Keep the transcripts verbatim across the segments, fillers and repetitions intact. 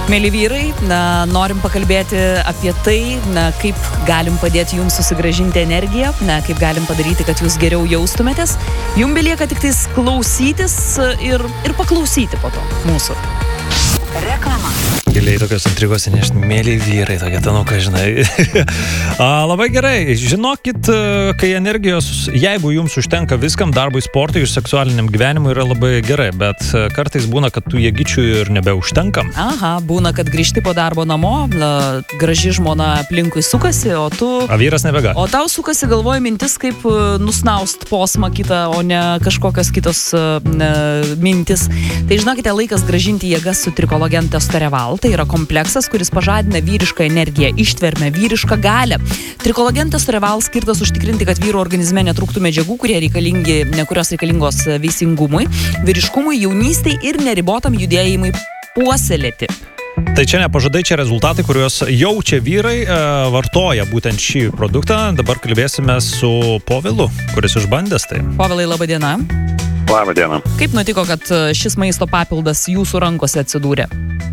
Mėly vyrai, na, norim pakalbėti apie tai, na, kaip galim padėti jums susigrąžinti energiją, na, kaip galim padaryti, kad jūs geriau jaustumėtės. Jums belieka tik tais klausytis ir, ir paklausyti po to mūsų. Reklama. Giliai tokios intrigos, nešti, mėly vyrai, tokia tanuka, žinai. A, labai gerai, žinokit, kai energijos, jeigu jums užtenka viskam, darbui, sportui ir seksualiniam gyvenimui yra labai gerai, bet kartais būna, kad tų jėgičių ir nebeužtenka. Aha, būna, kad grįžti po darbo namo, la, graži žmona aplinkui sukasi, o tu... A vyras nebega. O tau sukasi galvoja mintis, kaip nusnaust posmą kitą, o ne kažkokios kitos ne, mintis. Tai žinokite, laikas grąžinti jėgas su Trikologen Testostereval. Tai yra kompleksas, kuris pažadina vyrišką energiją, ištvermę, vyrišką galią. Trikologen Testostereval skirtas užtikrinti, kad vyro organizme netrūktų medžiagų, kurie reikalingi, kurios reikalingos veisingumui, vyriškumui, jaunystei ir neribotam judėjimui puoselėti. Tai čia ne pažadai, čia rezultatai, kuriuos jaučia vyrai, e, vartoja būtent šį produktą. Dabar kalbėsime su Povilu, kuris išbandęs tai. Povilai, laba diena. Labą dieną. Kaip nutiko, kad šis maisto papildas jūsų rankose atsidūrė?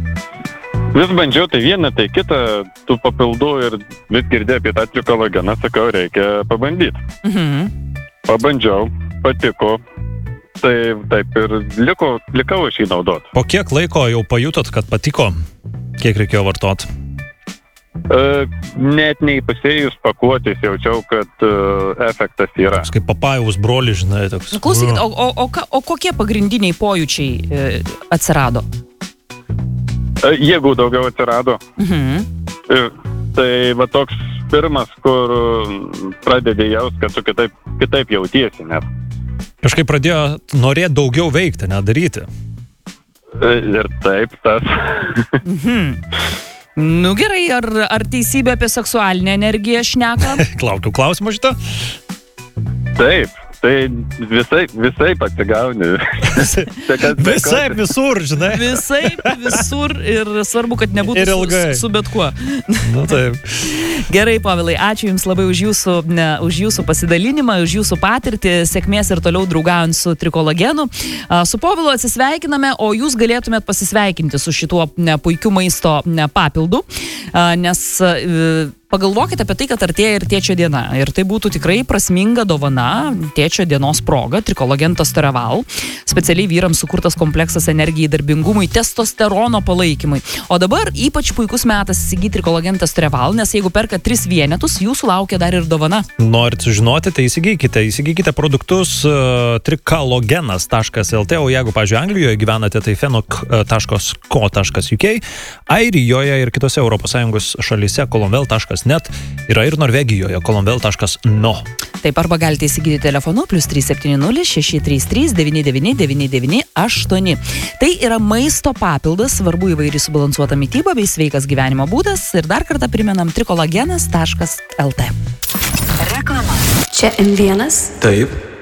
Vis bandžiau tai vieną, tai kitą, tų papildų ir vis girdėjau apie tą trikologeną, sakau, reikia pabandyti. Mhm. Pabandžiau, patiko, tai taip ir liko, likau aš jį naudoti. Po kiek laiko jau pajutot, kad patiko? Kiek reikėjo vartoti? E, net neįpusėjus pakuotis jaučiau, kad e, efektas yra. Toks kaip papajaus broli, žinai, toks. Klausykit, o, o, o, o kokie pagrindiniai pojūčiai e, atsirado? E, jėgų daugiau atsirado. Mhm. E, tai va toks pirmas, kur pradedi jaust, kad tu kitaip, kitaip jautiesi net. Kažkaip pradėjo norėti daugiau veikti, nedaryti. E, ir taip, tas. Mhm. Nu gerai, ar, ar teisybė apie seksualinę energiją šneka? Klaukiu klausimą šitą. Taip, tai visai, visai pasigauni. Visai visur, žinai. Visai visur ir svarbu, kad nebūtų Ir ilgai. su, su bet kuo. Nu taip. Gerai, Povilai, ačiū Jums labai už jūsų, ne, už jūsų pasidalinimą, už jūsų patirtį, sėkmės ir toliau draugaujant su Trikologenu. A, su Povilu atsisveikiname, o Jūs galėtumėt pasisveikinti su šituo ne, puikiu maisto ne, papildu, a, nes e, pagalvokite apie tai, kad artėja ir tėčio diena. Ir tai būtų tikrai prasminga dovana tėčio dienos proga. Trikologen Testostereval. Specialiai vyrams sukurtas kompleksas energijai, darbingumui, testosterono palaikymui. O dabar ypač puikus metas įsigyti Trikologen Testostereval, nes jeigu perka tris vienetus, jūsų laukia dar ir dovana. Norit sužinoti, tai įsigykite. Įsigykite produktus uh, trikalogenas taškas el tė, o jeigu, pavyzdžiui, Anglijoje gyvenate, tai fenok taškas ko taškas uk, Airijoje ir kitose Europos Sąjungos šalyse kolomvel taškas net, yra ir Norvegijoje kolomvel taškas no. Taip, arba galite įsigyti telefonu plus trys septyni nulis šeši trys trys devyni devyni devyni devyni aštuoni. Tai yra maisto papildas, svarbu įvairi subalansuota mityba bei sveikas gyvenimo būdas. Ir dar kartą primenam trikologenas taškas el tė. Reklama. Čia em vienas. Taip.